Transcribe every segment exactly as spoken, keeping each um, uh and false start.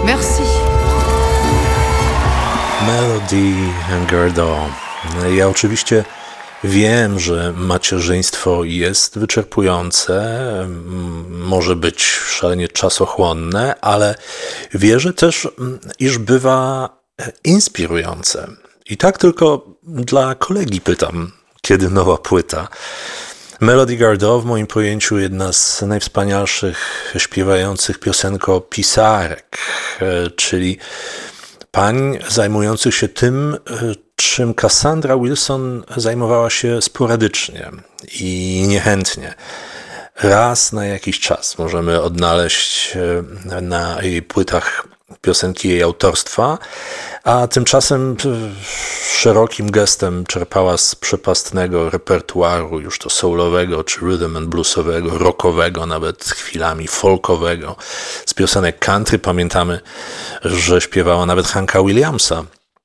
Merci. Melody Gardot. Ja oczywiście wiem, że macierzyństwo jest wyczerpujące, może być szalenie czasochłonne, ale wierzę też, iż bywa inspirujące. I tak tylko dla kolegi pytam, kiedy nowa płyta. Melody Gardot w moim pojęciu jedna z najwspanialszych śpiewających piosenkopisarek, czyli pań zajmujących się tym, czym Cassandra Wilson zajmowała się sporadycznie i niechętnie. Raz na jakiś czas możemy odnaleźć na jej płytach piosenki jej autorstwa, a tymczasem szerokim gestem czerpała z przepastnego repertuaru, już to soulowego, czy rhythm and bluesowego, rockowego, nawet chwilami folkowego. Z piosenek country pamiętamy, że śpiewała nawet Hanka Williamsa,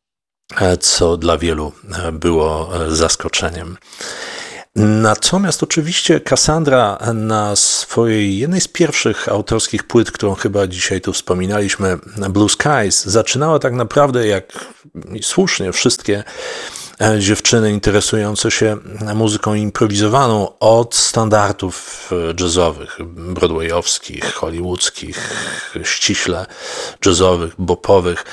co dla wielu było zaskoczeniem. Natomiast oczywiście Cassandra na swojej jednej z pierwszych autorskich płyt, którą chyba dzisiaj tu wspominaliśmy, Blue Skies, zaczynała tak naprawdę, jak słusznie wszystkie dziewczyny interesujące się muzyką improwizowaną, od standardów jazzowych, broadwayowskich, hollywoodzkich, ściśle jazzowych, bopowych.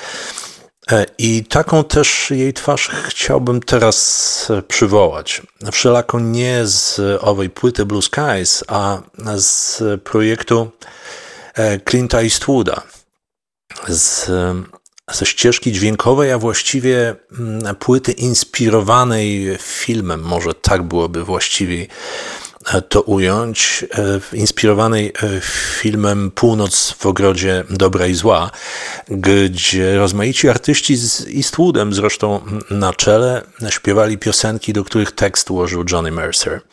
I taką też jej twarz chciałbym teraz przywołać. Wszelako nie z owej płyty Blue Skies, a z projektu Clint'a Eastwooda. Z, ze ścieżki dźwiękowej, a właściwie płyty inspirowanej filmem, może tak byłoby właściwiej to ująć, inspirowanej filmem Północ w ogrodzie dobra i zła, gdzie rozmaici artyści z Eastwoodem zresztą na czele śpiewali piosenki, do których tekst ułożył Johnny Mercer.